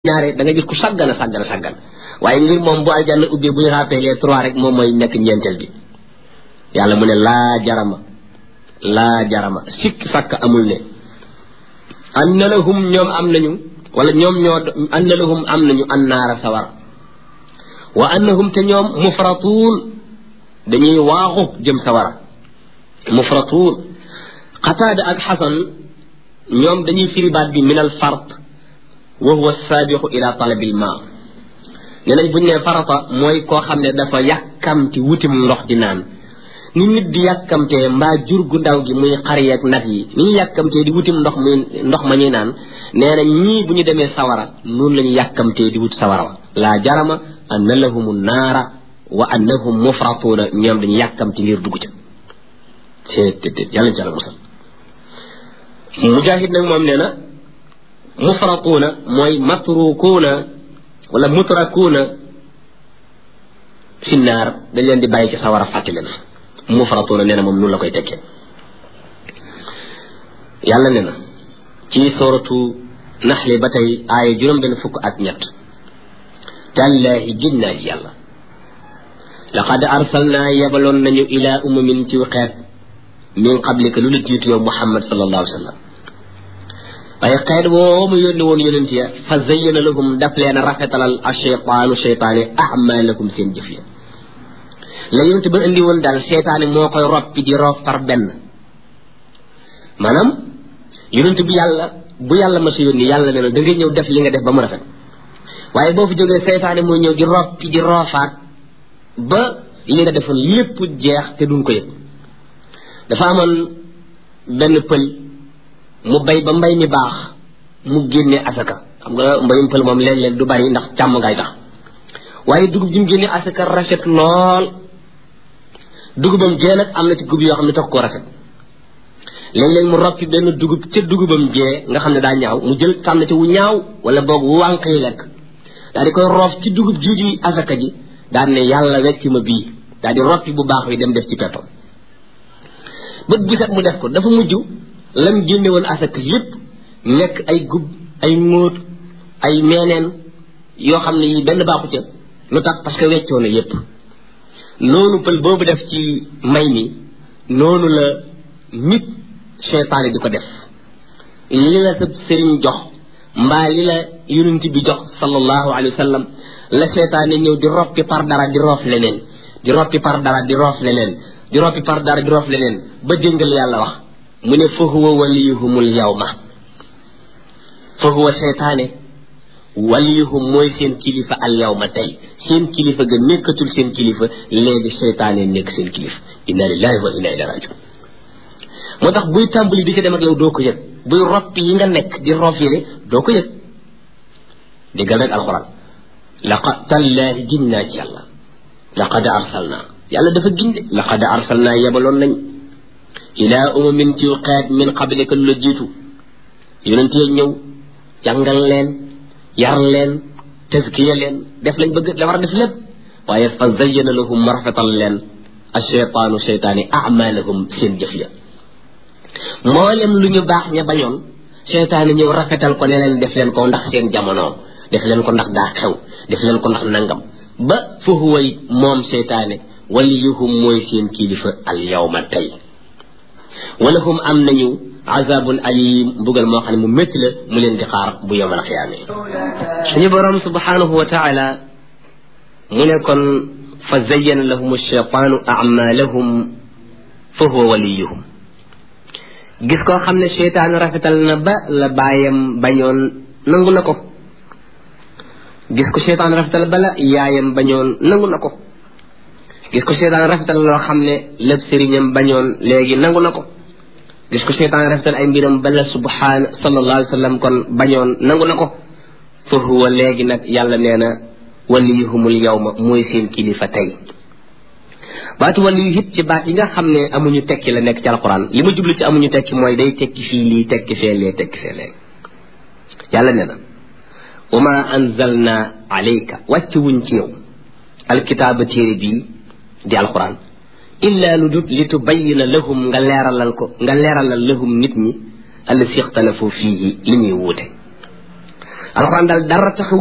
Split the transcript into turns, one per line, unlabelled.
ñaare da nga gis ku sàggana sàggan waaye ngir moom bu aljanna ubbee bu ñu rappelé 3 rek moom mooy nekk ñeenteel bi yàlla mu ne laa jarama sikk sàkk amul ne anna lahum ñoom am nañu wala ñoom ñoo anna lahum am nañu annaara sawar wa annahum te ñoom mufratuun dañuy waaxu jëm sawara mufratuun Qataada ak Xasan ñoom dañuy firi baat bi min al fart wa huwa saabiqu ila talabil maa nee nañ buñ ne farata mooy koo xam ne dafa yàkkamti wutim ndox di naan ni nit di yàkkamtee mbaa jur gu ndaw gi muy xar yeeg nag yi ni ñu yàkkamtee di wutim ndox ma ñuy naan nee na ñii bu ñu demee sawara noonu la ñu yàkkamtee di wut sawara wa laa jarama anna lahumu naara wa annahum mufratuuna ñoom dañu yàkkamti ngir dugg ca yàlla ca la musal Mujaahid nag moom nee na mufratuuna mooy matrukuuna wala mutrakuuna fi naar dañ leen di bàyyi ci sawara fàtte leen mufratuuna nee na moom noonu la koy tekkee yàlla nee na ci sooratu naxli ba tey aaya 6 tallaahi ginnaa ci yàlla laqad arsalnaa yebaloon nañu ilaa umamin ci xeet min qablika lu la jiitu yow Muhammad sallallahu alayhi wa sallam waaye xeet woo mu yónni woon yonent ya fa zayyana lahum daf leen a rafetalal asheytaanu seytaane ahmaalakum seen jëf ya la yonent ba indi woon daal seytaane moo koy roppi di roof par benn maanaam yonent bu yàlla ma sa yónni yàlla ne la da ngay ñëw def li nga def ba mu rafet waaye boo fi jógee seytaane mooy ñëw di roppi di roofaat ba li nga defoon lépp jeex te duñ ko yëg dafa amoon benn pël mu bay ba mbay mi baax mu génne asaka xam nga mbayum pël moom léeg-léeg du bari ndax càmm ngay tax waaye dugub ji mu génne asaka rafet lool dugubam jee nag am na ci gub yoo xam ne tax koo rafet léeg-léeg mu roppi benn dugub ca dugubam jee nga xam ne daa ñaaw mu jël tànn ci wu ñaaw wala boog wu wànq yi lekk daal di koy roof ci dugub ji di asaka ji daal ne yàlla wecc ma bii daal di roppi bu baax wi dem def ci peppam bët bu set mu def ko dafa mujj lam génne woon asaka yépp nekk ay gub ay ngóot ay meeneen yoo xam ne yi benn baaxu ca lu tax parce que weccoo na yépp noonu pël boobu def ci may mi noonu la nit seytaane di ko def li la sa sëriñ jox mbaa li la yonent bi jox sallallahu alayhi wa sallam la seytaane ñëw di roppi par dara di roof leneen di roppi par dara di roof leneen di roppi par dara di roof leneen ba déngal yàlla wax mu ne fa huwa waliyuhumul yawma fa huwa seytaane waliyuhum mooy seen kilifa al yawma tey seen kilifa ga nekkatul seen kilifa léegi seytaane nekk seen kilifa inna lillahi wa inna ilayhi rajiun moo tax buy tàmbali di ci dem ak yow doo ko yëg buy roppi yi nga nekk di roof yére doo ko yëg déggal rek alxuraan laqad tallaahi ginnaa ci yàlla laqad arsalnaa yàlla dafa ginde laqad arsalnaa yebaloon nañ ilaa umamin ci xeet min qablika lu la jiitu yonent yi ñëw jàngal leen yar leen tazkiya leen def lañ bëgg la war a def lépp waaye fa zayyana lahum ma rafetal leen asheytaanu seytaani amalahum seen jëf ya mboolem lu ñu baax ña bañoon seytaani ñëw rafetal ko ne leen def leen ko ndax seen jamono def leen ko ndax daa xew def leen ko ndax nangam ba fa huwa moom seytaane waliyuhum mooy seen kilifa al yawma tey walahum am nañu azabun alim mbugal moo xam ne mu métti la mu leen di xaar bu yawmal xiyaame suñu borom subhanahu wa taala mu ne kon fa zayyana lahum ash-shaytaanu a'maalahum fa huwa waliyuhum gis koo xam ne seytaan rafetal na ba la baayam bañoon nangu na ko gis ko seytaan rafetal ba la yaayam bañoon nangu na ko gis ko seytaan rafetal loo xam ne lépp sëriñam bañoon léegi nangu na ko gis ko seytaan rafetal ay mbiram bala subhaana sallallahu alayhi wa sallam kon bañoon nangu na ko fa huwa léegi nag yàlla nee na waliyuhumul yawma mooy seen kilifa tey baatu waliyu it ci baat yi nga xam ne amuñu tekki la nekk ci alquran li ma jublu ci amuñu tekki mooy day tekki fii lii tekki fee lee tekki fee lee yàlla nee na wa ma anzalna alayka wàcc wuñ ci yow alkitaaba téere bii di alquran illa lu dut li tubayyina lahum nga leeralal lahum nit ñi allasi ixtalafu fiihi li ñuy wuute alxuraan daal dara tax